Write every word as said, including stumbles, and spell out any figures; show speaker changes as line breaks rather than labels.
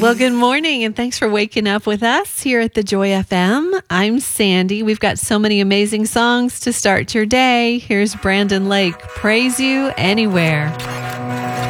Well, good morning, and thanks for waking up with us here at the Joy F M. I'm Sandy. We've got so many amazing songs to start your day. Here's Brandon Lake, Praise You Anywhere.